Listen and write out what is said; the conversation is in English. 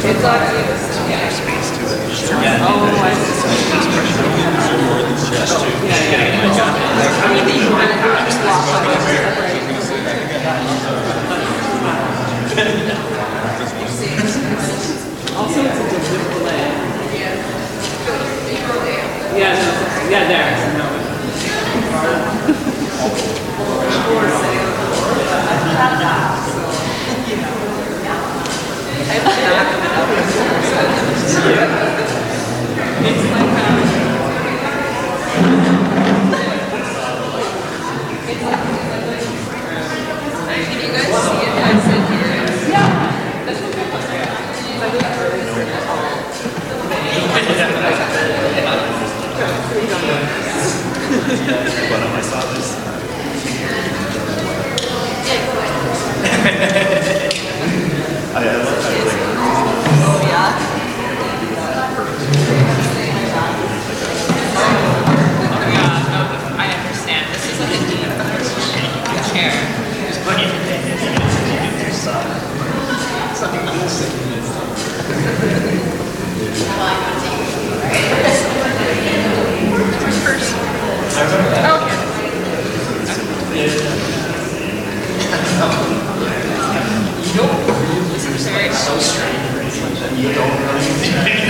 It's up to you. Space to it. Oh, I see. I mean, you kind of just walk on it. Also, it's a different delay. Yeah, no. Yeah, there. No. It's like can you guys see it? I said here. Yeah. That's what I saw this. I love that. Oh, yeah? I understand. This is like a deep chair. Just put it in your side. Something else. Okay. So strange. You don't really